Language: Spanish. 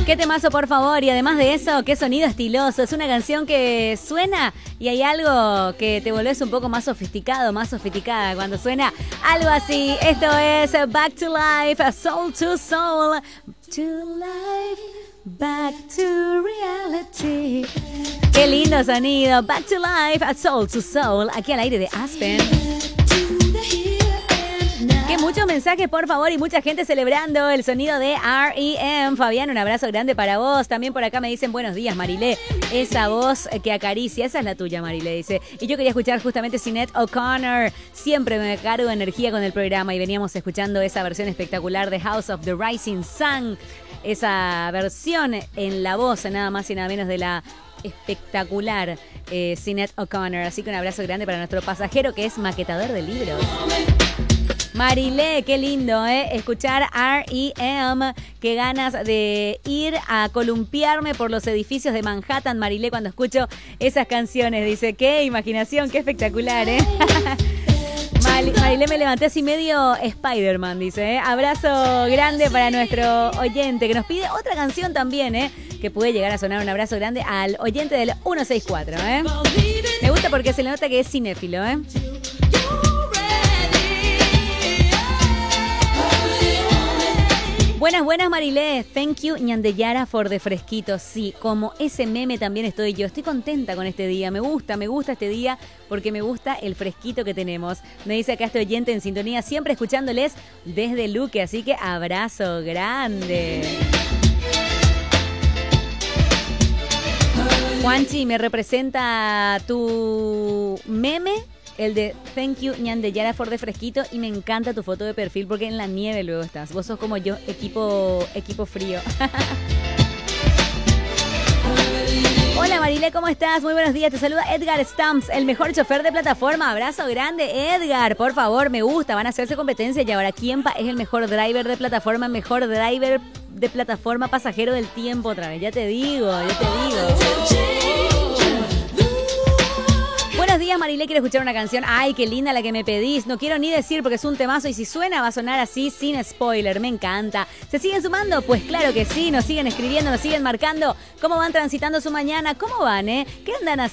Qué temazo, por favor. Y además de eso, qué sonido estiloso. Es una canción que suena y hay algo que te volvés un poco más sofisticado, más sofisticada cuando suena algo así. Esto es Back to Life, Soul to Soul. To life, back to reality. Qué lindo sonido. Back to Life, Soul to Soul. Aquí al aire de Aspen. Que muchos mensajes, por favor, y mucha gente celebrando el sonido de R.E.M. Fabián, un abrazo grande para vos. También por acá me dicen buenos días, Marilé. Esa voz que acaricia, esa es la tuya, Marilé, dice. Y yo quería escuchar justamente Sinéad O'Connor. Siempre me cargo de energía con el programa y veníamos escuchando esa versión espectacular de House of the Rising Sun. Esa versión en la voz, nada más y nada menos de la espectacular Sinéad O'Connor. Así que un abrazo grande para nuestro pasajero que es maquetador de libros. Marilé, qué lindo, escuchar R.E.M. Qué ganas de ir a columpiarme por los edificios de Manhattan, Marilé, cuando escucho esas canciones. Dice, qué imaginación, qué espectacular, Marilé, me levanté así medio Spider-Man, dice, Abrazo grande para nuestro oyente, que nos pide otra canción también, que puede llegar a sonar. Un abrazo grande al oyente del 164, Me gusta porque se le nota que es cinéfilo, Buenas, Marilé. Thank you, Ñandeyara, for the fresquito. Sí, como ese meme también estoy yo. Estoy contenta con este día. Me gusta este día porque me gusta el fresquito que tenemos. Me dice acá este oyente en sintonía, siempre escuchándoles desde Luque. Así que abrazo grande. Juanchi, ¿me representa tu meme? El de Thank you, Ñandeyara, for the fresquito. Y me encanta tu foto de perfil porque en la nieve luego estás. Vos sos como yo, equipo frío. Hola, Marilé, ¿cómo estás? Muy buenos días. Te saluda Edgar Stamps, el mejor chofer de plataforma. Abrazo grande, Edgar. Por favor, me gusta. Van a hacerse competencia. Y ahora, ¿quién es el mejor driver de plataforma? Mejor driver de plataforma pasajero del tiempo otra vez. Ya te digo. Buenos días, Marilé, quiero escuchar una canción. Ay, qué linda la que me pedís. No quiero ni decir porque es un temazo y si suena va a sonar así sin spoiler. Me encanta. ¿Se siguen sumando? Pues claro que sí. Nos siguen escribiendo, nos siguen marcando. ¿Cómo van transitando su mañana? ¿Cómo van, ¿Qué andan haciendo?